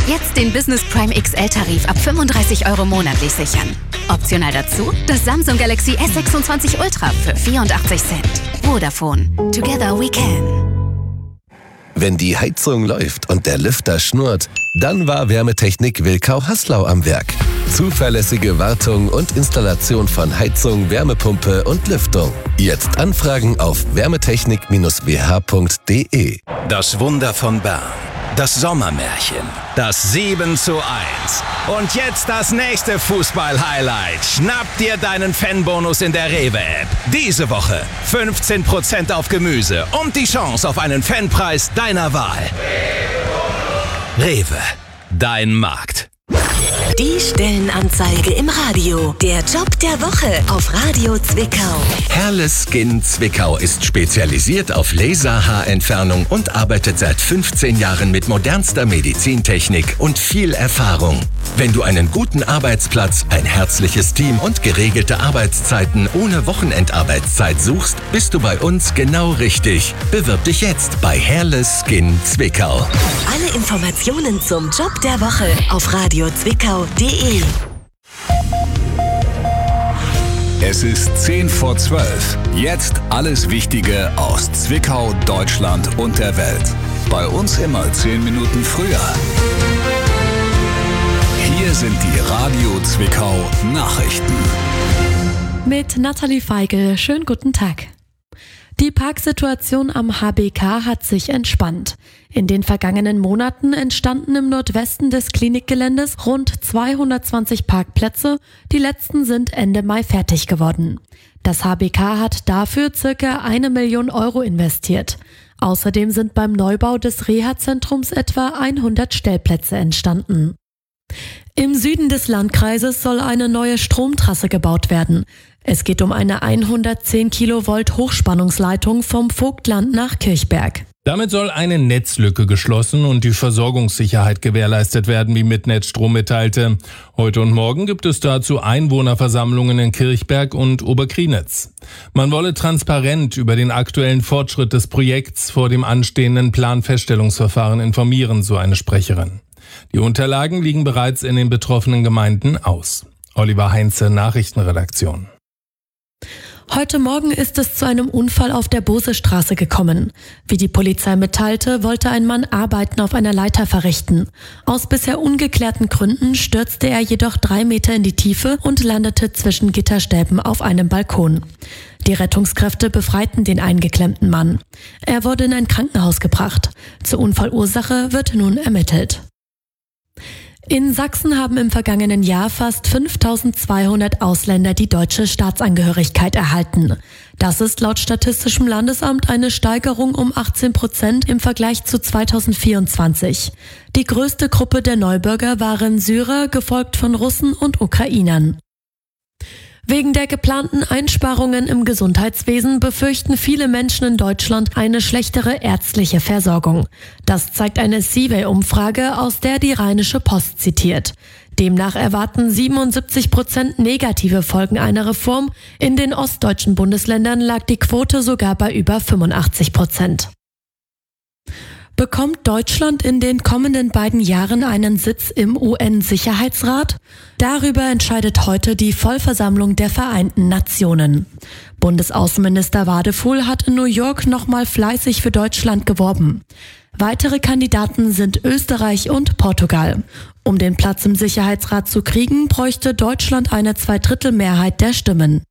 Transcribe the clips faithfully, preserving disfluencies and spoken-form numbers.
Jetzt den Business Prime X L-Tarif ab fünfunddreißig Euro monatlich sichern. Optional dazu das Samsung Galaxy S sechsundzwanzig Ultra für vierundachtzig Cent. Vodafone. Together we can. Wenn die Heizung läuft und der Lüfter schnurrt, dann war Wärmetechnik Wilkau-Haslau am Werk. Zuverlässige Wartung und Installation von Heizung, Wärmepumpe und Lüftung. Jetzt anfragen auf wärmetechnik w h punkt d e. Das Wunder von Bern. Das Sommermärchen. Das sieben zu eins. Und jetzt das nächste Fußball-Highlight. Schnapp dir deinen Fanbonus in der Rewe-App. Diese Woche fünfzehn Prozent auf Gemüse und die Chance auf einen Fanpreis deiner Wahl. Rewe. Dein Markt. Die Stellenanzeige im Radio. Der Job der Woche auf Radio Zwickau. Herles Skin Zwickau ist spezialisiert auf Laserhaarentfernung und arbeitet seit fünfzehn Jahren mit modernster Medizintechnik und viel Erfahrung. Wenn du einen guten Arbeitsplatz, ein herzliches Team und geregelte Arbeitszeiten ohne Wochenendarbeitszeit suchst, bist du bei uns genau richtig. Bewirb dich jetzt bei Herles Skin Zwickau. Alle Informationen zum Job der Woche auf radio zwickau punkt d e. Es ist zehn vor zwölf. Jetzt alles Wichtige aus Zwickau, Deutschland und der Welt. Bei uns immer zehn Minuten früher. Hier sind die Radio Zwickau Nachrichten. Mit Nathalie Feigl. Schönen guten Tag. Die Parksituation am H B K hat sich entspannt. In den vergangenen Monaten entstanden im Nordwesten des Klinikgeländes rund zweihundertzwanzig Parkplätze. Die letzten sind Ende Mai fertig geworden. Das H B K hat dafür circa eine Million Euro investiert. Außerdem sind beim Neubau des Reha-Zentrums etwa hundert Stellplätze entstanden. Im Süden des Landkreises soll eine neue Stromtrasse gebaut werden. Es geht um eine hundertzehn Kilovolt Hochspannungsleitung vom Vogtland nach Kirchberg. Damit soll eine Netzlücke geschlossen und die Versorgungssicherheit gewährleistet werden, wie Midnet Strom mitteilte. Heute und morgen gibt es dazu Einwohnerversammlungen in Kirchberg und Oberkrienitz. Man wolle transparent über den aktuellen Fortschritt des Projekts vor dem anstehenden Planfeststellungsverfahren informieren, so eine Sprecherin. Die Unterlagen liegen bereits in den betroffenen Gemeinden aus. Oliver Heinze, Nachrichtenredaktion. Heute Morgen ist es zu einem Unfall auf der Bosestraße gekommen. Wie die Polizei mitteilte, wollte ein Mann Arbeiten auf einer Leiter verrichten. Aus bisher ungeklärten Gründen stürzte er jedoch drei Meter in die Tiefe und landete zwischen Gitterstäben auf einem Balkon. Die Rettungskräfte befreiten den eingeklemmten Mann. Er wurde in ein Krankenhaus gebracht. Zur Unfallursache wird nun ermittelt. In Sachsen haben im vergangenen Jahr fast fünftausendzweihundert Ausländer die deutsche Staatsangehörigkeit erhalten. Das ist laut Statistischem Landesamt eine Steigerung um achtzehn Prozent im Vergleich zu zweitausendvierundzwanzig. Die größte Gruppe der Neubürger waren Syrer, gefolgt von Russen und Ukrainern. Wegen der geplanten Einsparungen im Gesundheitswesen befürchten viele Menschen in Deutschland eine schlechtere ärztliche Versorgung. Das zeigt eine Seaway-Umfrage, aus der die Rheinische Post zitiert. Demnach erwarten siebenundsiebzig Prozent negative Folgen einer Reform. In den ostdeutschen Bundesländern lag die Quote sogar bei über fünfundachtzig Prozent. Bekommt Deutschland in den kommenden beiden Jahren einen Sitz im U N-Sicherheitsrat? Darüber entscheidet heute die Vollversammlung der Vereinten Nationen. Bundesaußenminister Wadefuhl hat in New York nochmal fleißig für Deutschland geworben. Weitere Kandidaten sind Österreich und Portugal. Um den Platz im Sicherheitsrat zu kriegen, bräuchte Deutschland eine Zweidrittelmehrheit der Stimmen.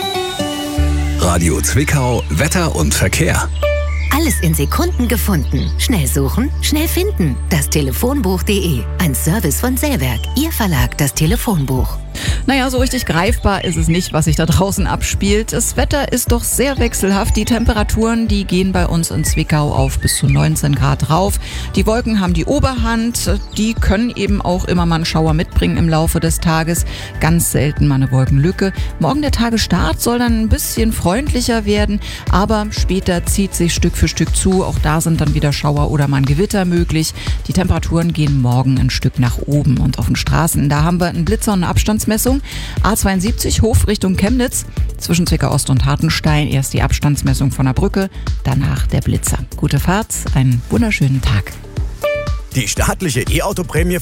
Radio Zwickau, Wetter und Verkehr. Alles in Sekunden gefunden. Schnell suchen, schnell finden. Das Telefonbuch punkt de. Ein Service von Säwerk. Ihr Verlag, das Telefonbuch. Naja, so richtig greifbar ist es nicht, was sich da draußen abspielt. Das Wetter ist doch sehr wechselhaft. Die Temperaturen, die gehen bei uns in Zwickau auf bis zu neunzehn Grad rauf. Die Wolken haben die Oberhand. Die können eben auch immer mal einen Schauer mitbringen im Laufe des Tages. Ganz selten mal eine Wolkenlücke. Morgen der Tagesstart soll dann ein bisschen freundlicher werden. Aber später zieht sich Stück für Stück zu. Auch da sind dann wieder Schauer oder mal ein Gewitter möglich. Die Temperaturen gehen morgen ein Stück nach oben. Und auf den Straßen, da haben wir einen Blitzer und eine Abstandsmessung. A zweiundsiebzig Hof Richtung Chemnitz. Zwischen Zwickau Ost und Hartenstein erst die Abstandsmessung von der Brücke, danach der Blitzer. Gute Fahrt, einen wunderschönen Tag. Die staatliche E-Auto-Prämie